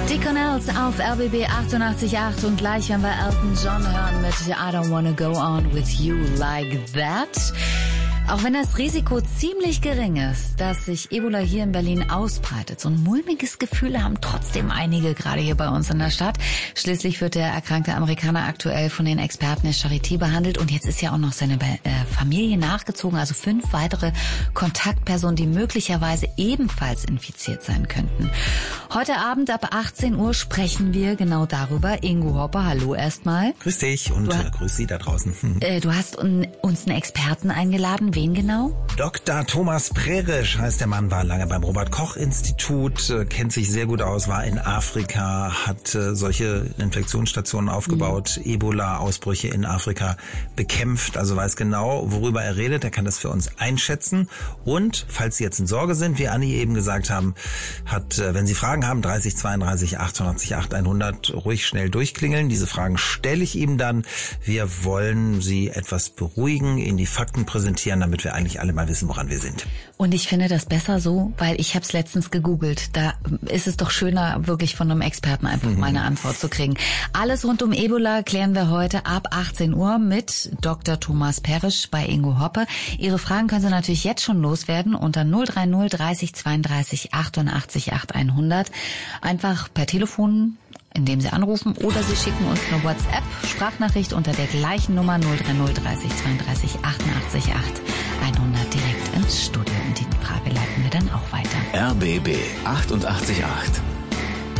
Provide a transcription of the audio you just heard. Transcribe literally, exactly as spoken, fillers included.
Die Cornells auf R B B achtundachtzig Komma acht und gleich werden wir Elton John hören mit I Don't Wanna Go On With You Like That. Auch wenn das Risiko ziemlich gering ist, dass sich Ebola hier in Berlin ausbreitet, so ein mulmiges Gefühl haben trotzdem einige gerade hier bei uns in der Stadt. Schließlich wird der erkrankte Amerikaner aktuell von den Experten der Charité behandelt und jetzt ist ja auch noch seine Familie nachgezogen, also fünf weitere Kontaktpersonen, die möglicherweise ebenfalls infiziert sein könnten. Heute Abend ab achtzehn Uhr sprechen wir genau darüber. Ingo Hopper, hallo erstmal. Grüß dich und du, äh, grüß Sie da draußen. Äh, du hast un, uns einen Experten eingeladen. Wen genau? Doktor Thomas Prerisch heißt der Mann, war lange beim Robert-Koch-Institut, äh, kennt sich sehr gut aus, war in Afrika, hat äh, solche Infektionsstationen aufgebaut, mhm. Ebola-Ausbrüche in Afrika bekämpft, also weiß genau, worüber er redet, er kann das für uns einschätzen. Und, falls Sie jetzt in Sorge sind, wie Anni eben gesagt haben, hat, äh, wenn Sie Fragen haben, dreißig zweiunddreißig achtundachtzig acht hundert, ruhig schnell durchklingeln. Diese Fragen stelle ich ihm dann. Wir wollen Sie etwas beruhigen, Ihnen die Fakten präsentieren, damit wir eigentlich alle mal wissen, woran wir sind. Und ich finde das besser so, weil ich habe es letztens gegoogelt. Da ist es doch schöner, wirklich von einem Experten einfach mhm. mal eine Antwort zu kriegen. Alles rund um Ebola klären wir heute ab achtzehn Uhr mit Doktor Thomas Prerisch bei Ingo Hoppe. Ihre Fragen können Sie natürlich jetzt schon loswerden unter null drei null dreißig zweiunddreißig achtundachtzig acht hundert. Einfach per Telefon, indem Sie anrufen, oder Sie schicken uns eine WhatsApp-Sprachnachricht unter der gleichen Nummer null drei null dreißig zweiunddreißig achtundachtzig acht hundert direkt ins Studio. Und die Frage leiten wir dann auch weiter. R B B achtundachtzig Komma acht